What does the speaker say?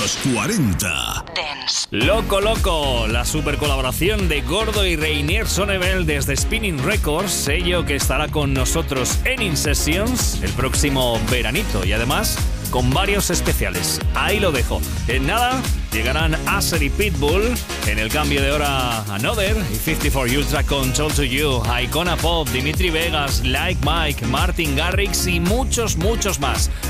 Los 40 Dance. Loco Loco, la super colaboración de Gordo y Reinier Sonneville desde Spinning Records, sello que estará con nosotros en In Sessions el próximo veranito y además con varios especiales. Ahí lo dejo. En nada, llegarán Acer y Pitbull. En el cambio de hora, Another y 54 Ultra Control to You, Icona Pop, Dimitri Vegas, Like Mike, Martin Garrix y muchos más.